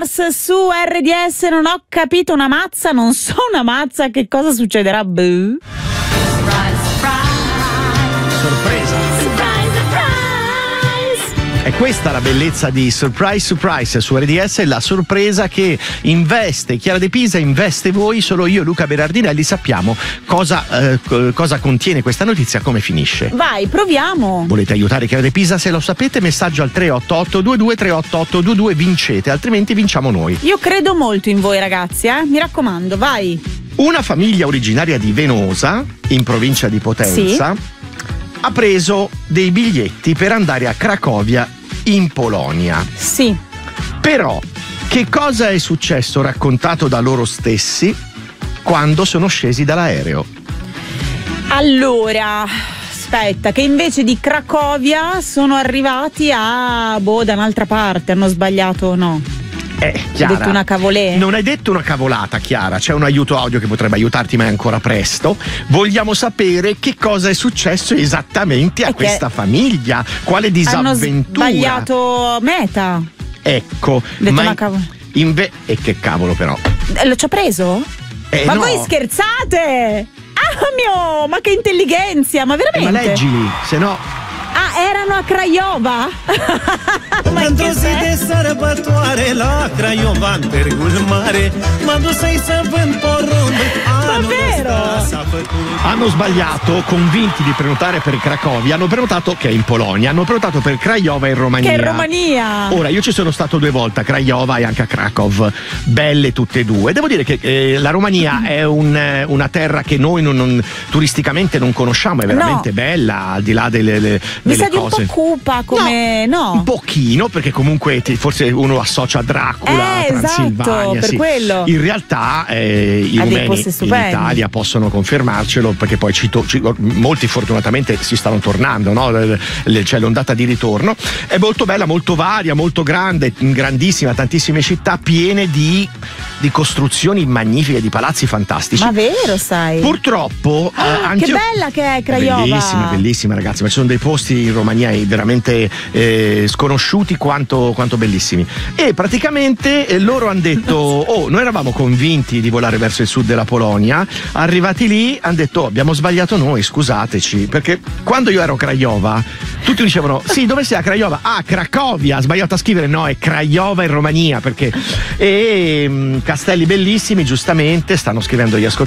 Colors su RDS. Non ho capito una mazza, non so una mazza che cosa succederà. Boh. Sorpresa. È questa la bellezza di Surprise Surprise su RDS, la sorpresa che investe Chiara De Pisa, investe voi. Solo io e Luca Berardinelli sappiamo cosa contiene questa notizia, come finisce. Vai, proviamo. Volete aiutare Chiara De Pisa? Se lo sapete, messaggio al 38822 38822, vincete, altrimenti vinciamo noi. Io credo molto in voi, ragazzi, mi raccomando, vai. Una famiglia originaria di Venosa, in provincia di Potenza, ha preso dei biglietti per andare a Cracovia in Polonia. Sì. Però che cosa è successo raccontato da loro stessi quando sono scesi dall'aereo? Allora, aspetta, che invece di Cracovia sono arrivati da un'altra parte, hanno sbagliato, no? Chiara, hai detto una cavolè? Non hai detto una cavolata, Chiara. C'è un aiuto audio che potrebbe aiutarti, ma è ancora presto. Vogliamo sapere che cosa è successo esattamente a questa famiglia. Quale disavventura? Hanno sbagliato meta. Ecco. Detto una cavolata. E che cavolo, però? Lo ci ha preso? Ma no. voi scherzate? Ah, ma che intelligenza, ma veramente? Ma leggili, se no. Erano a Craiova? Într-o zi de sărbătoare la Craiova, în târgul mare, m-am dus să-i să vând porumb. Davvero? Hanno sbagliato, convinti di prenotare per Cracovia, hanno prenotato, che è in Polonia, hanno prenotato per Craiova in Romania. Che è in Romania? Ora, io ci sono stato 2 volte a Craiova e anche a Krakow, belle tutte e due. Devo dire che la Romania è una terra che noi turisticamente non conosciamo, è veramente bella, al di là delle mi sa di cose. Un po' cupa come no? Un pochino, perché comunque forse uno associa Dracula, Transilvania. Esatto, per quello. In realtà i rumeni in Italia possono confermarcelo, perché poi molti fortunatamente si stanno tornando, no? C'è l'ondata di ritorno. È molto bella, molto varia, molto grande, grandissima, tantissime città piene di costruzioni magnifiche, di palazzi fantastici. Ma vero, sai? Purtroppo anche che bella che è Craiova. Bellissima ragazzi, ma ci sono dei posti in Romania veramente sconosciuti quanto bellissimi. E praticamente loro hanno detto noi eravamo convinti di volare verso il sud della Polonia, arrivati lì hanno detto abbiamo sbagliato noi, scusateci, perché quando io ero a Craiova tutti dicevano sì, dove sei a Craiova? Cracovia, ha sbagliato a scrivere, no, è Craiova in Romania, perché castelli bellissimi, giustamente stanno scrivendo gli ascoltatori.